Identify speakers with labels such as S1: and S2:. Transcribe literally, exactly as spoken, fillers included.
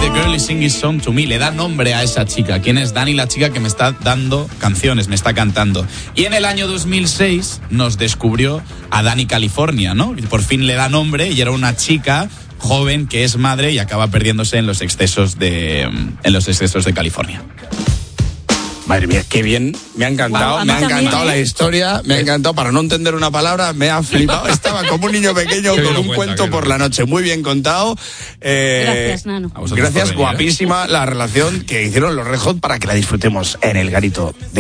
S1: The Girl Is Singing Song to Me. Le da nombre a esa chica. ¿Quién es Dani? La chica que me está dando canciones, me está cantando. Y en el año dos mil seis nos descubrió a Dani California, ¿no? Y por fin le da nombre y era una chica joven que es madre y acaba perdiéndose en los excesos de, en los excesos de California.
S2: Madre mía, qué bien, me ha encantado,
S3: Wow,
S2: me ha
S3: también,
S2: encantado
S3: ¿eh?
S2: la historia, me ha encantado, para no entender una palabra, me ha flipado, estaba como un niño pequeño
S4: Qué
S2: con
S4: bien
S2: un
S4: lo
S2: cuento
S4: cuenta,
S2: por la noche, muy bien contado. Eh,
S3: Gracias, Nano.
S1: A vosotros
S2: Gracias,
S1: por venir, ¿eh?
S2: guapísima la relación que hicieron los Red Hot para que la disfrutemos en el garito de